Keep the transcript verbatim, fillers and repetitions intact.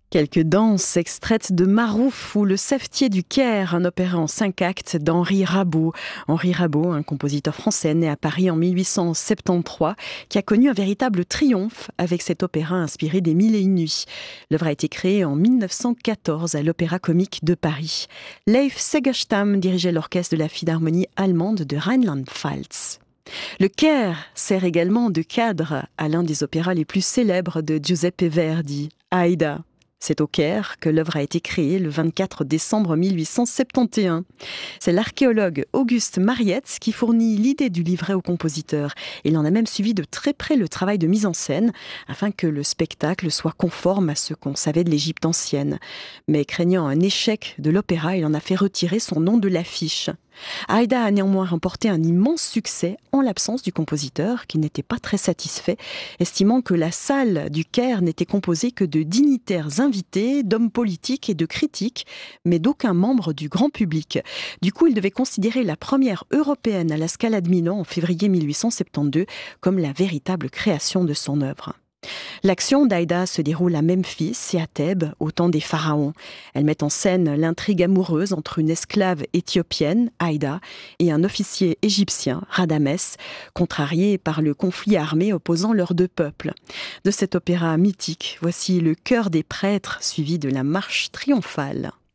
Quelques danses extraites de Marouf ou Le Savetier du Caire, un opéra en cinq actes d'Henri Rabaud. Henri Rabaud, un compositeur français né à Paris en mille huit cent soixante-treize, qui a connu un véritable triomphe avec cet opéra inspiré des Mille et une nuits. L'œuvre a été créée en mille neuf cent quatorze à l'Opéra Comique de Paris. Leif Segerstam dirigeait l'orchestre de la Philharmonie allemande de Rheinland-Pfalz. Le Caire sert également de cadre à l'un des opéras les plus célèbres de Giuseppe Verdi, Aïda. C'est au Caire que l'œuvre a été créée le vingt-quatre décembre mille huit cent soixante-onze. C'est l'archéologue Auguste Mariette qui fournit l'idée du livret au compositeur. Il en a même suivi de très près le travail de mise en scène afin que le spectacle soit conforme à ce qu'on savait de l'Égypte ancienne. Mais craignant un échec de l'opéra, il en a fait retirer son nom de l'affiche. Aïda a néanmoins remporté un immense succès en l'absence du compositeur qui n'était pas très satisfait, estimant que la salle du Caire n'était composée que de dignitaires invités, d'hommes politiques et de critiques, mais d'aucun membre du grand public. Du coup, il devait considérer la première européenne à la Scala de Milan en février mille huit cent soixante-douze comme la véritable création de son œuvre. L'action d'Aïda se déroule à Memphis et à Thèbes, au temps des pharaons. Elle met en scène l'intrigue amoureuse entre une esclave éthiopienne, Aïda, et un officier égyptien, Radamès, contrariés par le conflit armé opposant leurs deux peuples. De cet opéra mythique, voici le chœur des prêtres suivi de la marche triomphale.